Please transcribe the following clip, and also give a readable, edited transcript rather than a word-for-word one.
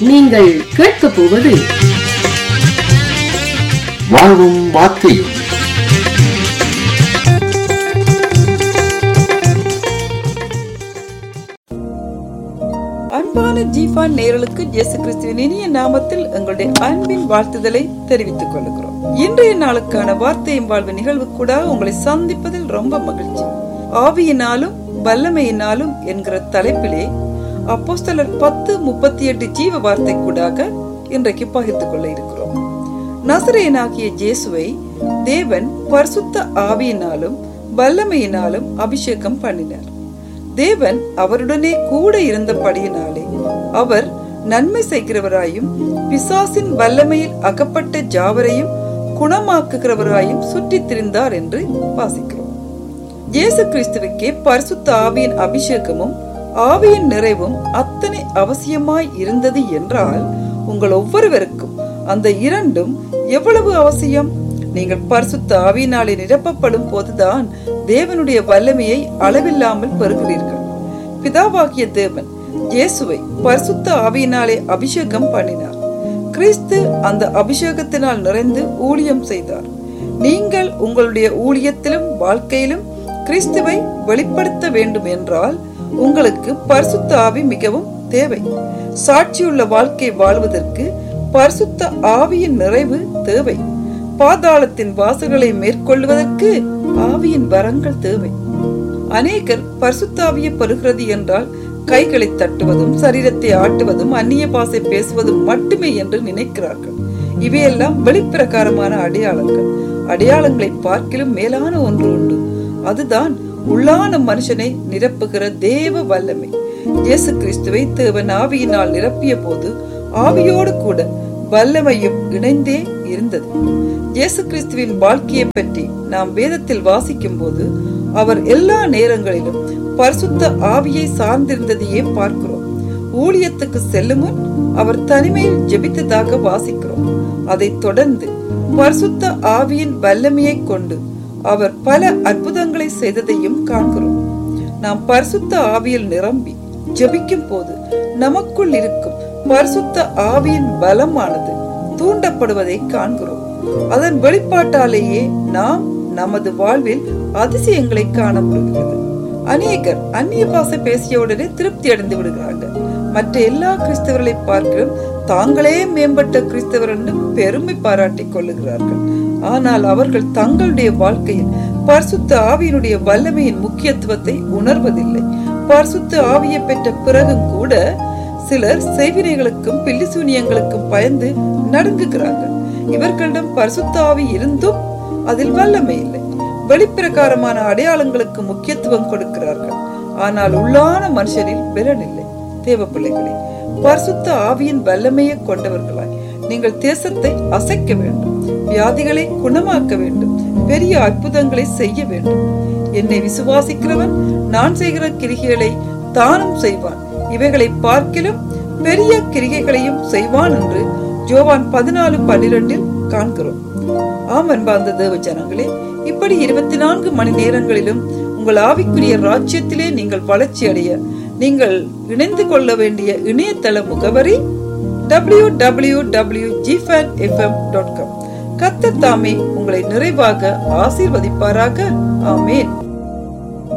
நீங்கள் கேட்கப் போவது வாழ்வும் வார்த்தையும். அன்பான ஜீஃபான் நேயர்களுக்கு இயேசு கிறிஸ்துவின் இனிய நாமத்தில் எங்களுடைய அன்பின் வாழ்த்துதலை தெரிவித்துக் கொள்கிறோம். இன்றைய நாளுக்கான வார்த்தையும் வாழ்வு நிகழ்வு கூட உங்களை சந்திப்பதில் ரொம்ப மகிழ்ச்சி. ஆவியினாலும் வல்லமையினாலும் என்கிற தலைப்பிலே அப்போஸ்தலர் 10:38 ஜீவ வார்த்தை கூடாக இன்றைக்கு பகிர்ந்து கொள்ள இருக்கிறோம். நசரேயனாகிய இயேசுவை தேவன் பரிசுத்த ஆவியினாலும் வல்லமையினாலும் அபிஷேகம் பண்ணினார். தேவன் அவருடனே கூட இருந்தபடியினாலே அவர் நன்மை செய்கிறவராயும் பிசாசின் வல்லமையில் அகப்பட்ட ஜாவரையும் குணமாக்குகிறவராயும் சுற்றி திரிந்தார் என்று வாசிக்கிறோம். இயேசு கிறிஸ்துவுக்கே பரிசுத்த ஆவியின் அபிஷேகமும் ஆவியின் நிறைவும் அத்தனை அவசியமாய் இருந்தது என்றால் உங்கள் ஒவ்வொருவருக்கும் அந்த இரண்டும் எவ்வளவு அவசியம்? நீங்கள் பரிசுத்த ஆவியினாலே நிரப்பப்படும் போதுதான் தேவனுடைய வல்லமையை அளவில்லாமல் பெறுகிறீர்கள். பிதாவாகிய தேவன் இயேசுவை பரிசுத்த ஆவியினாலே அபிஷேகம் பண்ணினார். கிறிஸ்து அந்த அபிஷேகத்தினால் நிறைந்து ஊழியம் செய்தார். நீங்கள் உங்களுடைய ஊழியத்திலும் வாழ்க்கையிலும் கிறிஸ்துவை வெளிப்படுத்த வேண்டும் என்றால் உங்களுக்கு பரிசுத்த ஆவி மிகவும் தேவை. சாட்சியுள்ள வாழ்க்கை வாழ்வதற்கு பரிசுத்த ஆவியின் நிறைவு தேவை. பாதாளத்தின் வாசல்களை மேற்கொள்வதற்கு ஆவியின் வரங்கள் தேவை. அநேகர் பரிசுத்த ஆவியை பெறுகிறது என்றால் கைகளை தட்டுவதும் சரீரத்தை ஆட்டுவதும் அந்நிய பாஷை பேசுவதும் மட்டுமே என்று நினைக்கிறார்கள். இவையெல்லாம் வெளிப்பிரகாரமான அடையாளங்கள். அடையாளங்களை பார்க்கிலும் மேலான ஒன்று உண்டு. அதுதான் உள்ளான மனுஷனை நிரப்புகிற தேவ வல்லமை. இயேசு கிறிஸ்துவை தேவன் ஆவியினால் நிரப்பிய போது ஆவியோடு கூட வல்லமையும் இணைந்தே இருந்தது. இயேசு கிறிஸ்துவின் வாழ்க்கையை பற்றி நாம் வேதத்தில் வாசிக்கும் போது அவர் எல்லா நேரங்களிலும் பரிசுத்த ஆவியை சார்ந்திருந்ததையே பார்க்கிறோம். ஊழியத்துக்கு செல்லும் முன் அவர் தனிமையில் ஜெபித்ததாக வாசிக்கிறோம். அதை தொடர்ந்து பரிசுத்த ஆவியின் வல்லமையை கொண்டு அவர் பல அற்புதங்களை செய்ததையும் காண்கிறோம். நாம் பரிசுத்த ஆவியில் நிரம்பி ஜெபிக்கும் போது நமக்குள் இருக்கும் பரிசுத்த ஆவியின் பலமானது தூண்டப்படுவதை காண்கிறோம். அதன் வெளிப்பாட்டாலேயே நாம் நமது வாழ்வில் அதிசயங்களை காண முடிகிறது. அநேகர் அந்நிய பாஷை பேசியவுடனே திருப்தி அடைந்து விடுகிறார்கள். மற்ற எல்லா கிறிஸ்தவர்களை பார்க்கிறோம் தாங்களே மேம்பட்ட கிறிஸ்தவர் என்று பெருமை பாராட்டிக் கொள்ளுகிறார்கள். ஆனால் அவர்கள் தங்களுடைய வாழ்க்கையில் பரிசுத்த ஆவியினுடைய வல்லமையின் முக்கியத்துவத்தை உணர்வதில்லை. பரிசுத்த ஆவியை பெற்ற பிறகும் கூட சிலர் செய்வினைகளுக்கும் பில்லிசூனியங்களுக்கும் பயந்து நடுங்குகிறார்கள். இவர்களிடம் பரிசுத்த ஆவி இருந்தும் அதில் வல்லமை இல்லை. வெளிப்பிரகாரமான அடையாளங்களுக்கு முக்கியத்துவம் கொடுக்கிறார்கள். ஆனால் உள்ளான மனுஷரில் பலன் இல்லை. தேவ பிள்ளைகளே, பரிசுத்த ஆவியின் வல்லமையை கொண்டவர்களாய் நீங்கள் தேசத்தை அசைக்க வேண்டும். வியாதிகளை குணமாக்க வேண்டும். பெரிய அற்புதங்களை செய்ய வேண்டும். என்னை விசுவாசிக்கிறவன் நான் செய்கிற கிரிகைகளை தானும் செய்வான், இவைகளை பார்க்கிலும் பெரிய கிரிகைகளையும் செய்வான் என்று யோவான் 14:12 காண்கிறோம். ஆம் அன்பார்ந்த தேவ ஜனங்களே, இப்படி 24 மணி நேரங்களிலும் உங்கள் ஆவிக்குரிய ராஜ்யத்திலே நீங்கள் வளர்ச்சி அடைய நீங்கள் இணைந்து கொள்ள வேண்டிய இணையதள முகவரி www.gfanfm.com. கர்த்தர் தாமே உங்களை நிறைவாக ஆசீர்வதிப்பாராக. ஆமென்.